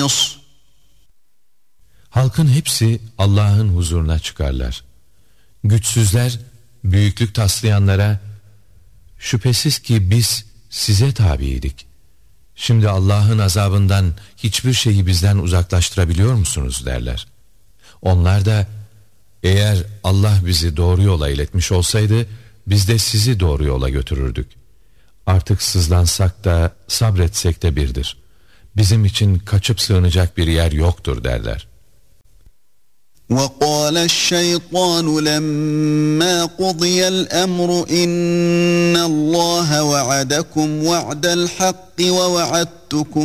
Halkın hepsi Allah'ın huzuruna çıkarlar. Güçsüzler, büyüklük taslayanlara, şüphesiz ki biz size tabiydik. Şimdi Allah'ın azabından hiçbir şeyi bizden uzaklaştırabiliyor musunuz derler. Onlar da, eğer Allah bizi doğru yola iletmiş olsaydı, biz de sizi doğru yola götürürdük. Artık sızlansak da sabretsek de birdir. Bizim için kaçıp sığınacak bir yer yoktur derler. وَقَالَ الشَّيْطَانُ لَمَّا قُضِيَ الْأَمْرُ إِنَّ اللَّهَ وَعَدَكُمْ وَعْدَ الْحَقِّ وَوَعَدتُّكُمْ